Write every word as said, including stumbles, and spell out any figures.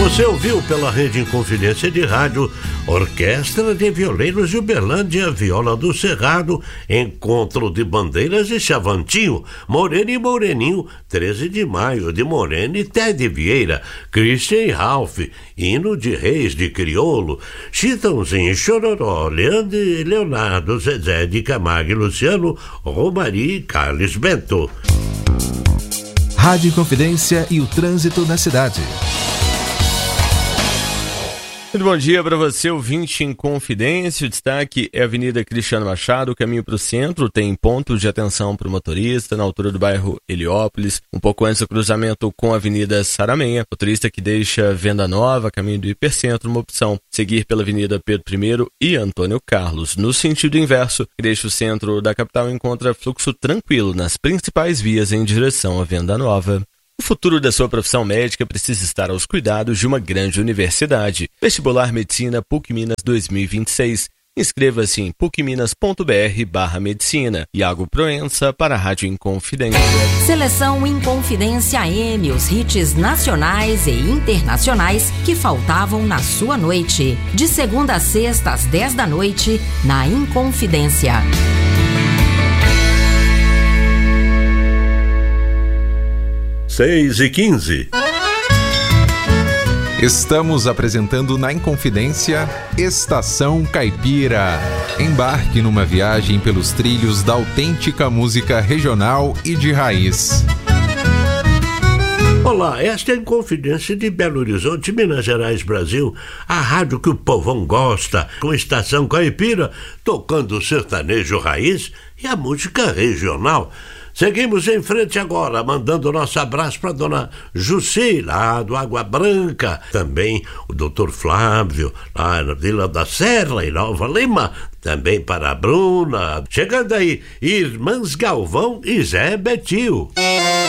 Você ouviu pela Rede Inconfidência de Rádio, Orquestra de Violeiros de Uberlândia, Viola do Cerrado, Encontro de Bandeiras e Chavantinho, Moreno e Moreninho, treze de maio, de Moreno e Ted Vieira, Christian e Ralph, Hino de Reis de Crioulo, Chitãozinho e Chororó, Leandro e Leonardo, Zezé de Camargo e Luciano, Romari e Carlos Bento. Rádio Inconfidência e o trânsito na cidade. Muito bom dia para você, ouvinte em Confidência. O destaque é a Avenida Cristiano Machado, caminho para o centro, tem pontos de atenção para o motorista na altura do bairro Heliópolis, um pouco antes do cruzamento com a Avenida Saramenha. Motorista que deixa Venda Nova, caminho do Hipercentro, uma opção. Seguir pela Avenida Pedro I e Antônio Carlos. No sentido inverso, que deixa o centro da capital, encontra fluxo tranquilo nas principais vias em direção à Venda Nova. O futuro da sua profissão médica precisa estar aos cuidados de uma grande universidade. Vestibular Medicina PUC Minas dois mil e vinte e seis. Inscreva-se em pucminas.br barra medicina. Iago Proença para a Rádio Inconfidência. Seleção Inconfidência A M, os hits nacionais e internacionais que faltavam na sua noite. De segunda a sexta às dez da noite, na Inconfidência. seis e quinze. Estamos apresentando na Inconfidência Estação Caipira. Embarque numa viagem pelos trilhos da autêntica música regional e de raiz. Olá, esta é a Inconfidência de Belo Horizonte, Minas Gerais, Brasil, a rádio que o povão gosta, com Estação Caipira, tocando o sertanejo raiz e a música regional. Seguimos em frente agora, mandando nosso abraço para dona Jussi, lá do Água Branca. Também o doutor Flávio, lá na Vila da Serra, em Nova Lima. Também para a Bruna. Chegando aí, Irmãs Galvão e Zé Betil.